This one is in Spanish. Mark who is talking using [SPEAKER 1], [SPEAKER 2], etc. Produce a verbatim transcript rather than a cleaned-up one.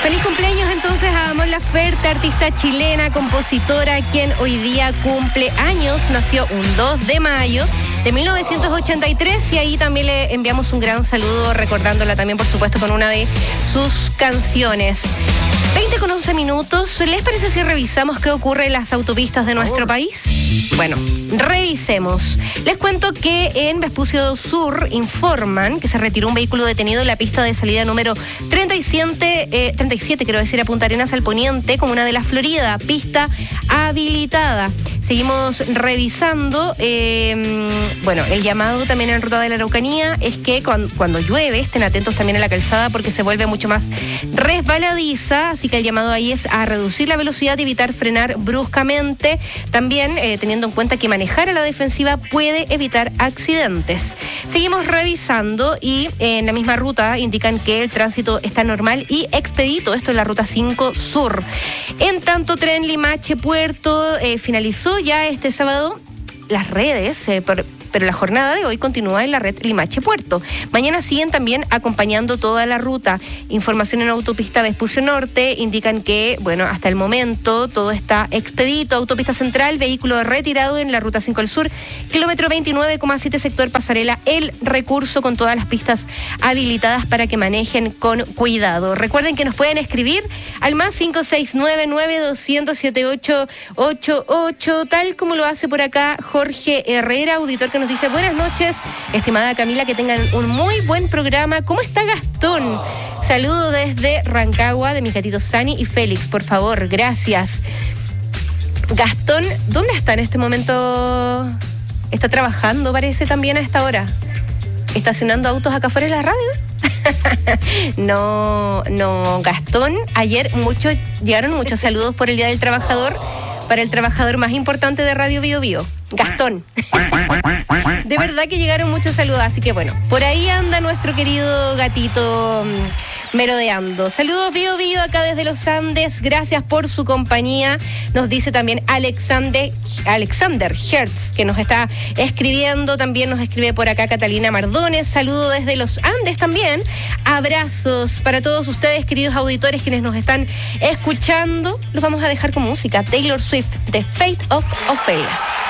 [SPEAKER 1] Feliz cumpleaños entonces a Mon Laferte, artista chilena, compositora, quien hoy día cumple años. Nació un dos de mayo de mil novecientos ochenta y tres y ahí también le enviamos un gran saludo, recordándola también, por supuesto, con una de sus canciones. veinte con once minutos. ¿Les parece si revisamos qué ocurre en las autopistas de nuestro país? Bueno, revisemos. Les cuento que en Vespucio Sur informan que se retiró un vehículo detenido en la pista de salida número treinta y siete, eh, treinta y siete, quiero decir, a Punta Arenas al poniente, comuna de La Florida, pista habilitada. Seguimos revisando. Eh, bueno, el llamado también en Ruta de la Araucanía es que cuando, cuando llueve estén atentos también a la calzada porque se vuelve mucho más resbaladiza, así que el llamado ahí es a reducir la velocidad y evitar frenar bruscamente. También eh, teniendo en cuenta que manejar a la defensiva puede evitar accidentes. Seguimos revisando y eh, en la misma ruta indican que el tránsito está normal y expedito. Esto es la ruta cinco Sur. En tanto, tren Limache Puerto eh, finalizó ya este sábado las redes, eh, por, pero la jornada de hoy continúa en la red Limache Puerto. Mañana siguen también acompañando toda la ruta. Información en autopista Vespucio Norte indican que, bueno, hasta el momento todo está expedito. Autopista Central, vehículo retirado en la ruta cinco al Sur, kilómetro veintinueve coma siete, sector Pasarela, el recurso con todas las pistas habilitadas para que manejen con cuidado. Recuerden que nos pueden escribir al más cinco seis nueve nueve dos cero cero siete ocho ocho ocho, tal como lo hace por acá Jorge Herrera, auditor, que nos dice: buenas noches, estimada Camila, que tengan un muy buen programa. ¿Cómo está Gastón? Saludo desde Rancagua de mis gatitos Sani y Félix, por favor, gracias. Gastón, ¿dónde está en este momento? ¿Está trabajando, parece, también a esta hora? ¿Estacionando autos acá afuera de la radio? No, no, Gastón, ayer mucho, llegaron muchos saludos por el Día del Trabajador para el trabajador más importante de Radio Bio Bio, Gastón. De verdad que llegaron muchos saludos, así que bueno, por ahí anda nuestro querido gatito um, merodeando. Saludos Bio Bio acá desde los Andes, gracias por su compañía. Nos dice también Alexander, Alexander Hertz, que nos está escribiendo, también nos escribe por acá Catalina Mardones, saludo desde los Andes también. Abrazos para todos ustedes, queridos auditores, quienes nos están escuchando. Los vamos a dejar con música, Taylor Swift, The Fate of Ophelia.